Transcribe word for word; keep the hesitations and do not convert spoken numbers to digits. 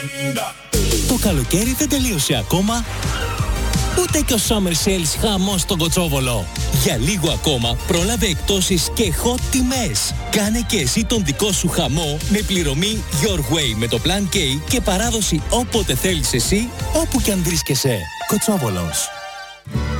Το καλοκαίρι δεν τελείωσε ακόμα, ούτε και ο Summer Sales χαμός στον Κοτσόβολο. Για λίγο ακόμα πρόλαβε εκπτώσεις και hot τιμές. Κάνε και εσύ τον δικό σου χαμό με πληρωμή Your Way με το Plan K και παράδοση όποτε θέλεις εσύ, όπου κι αν βρίσκεσαι. Κοτσόβολος.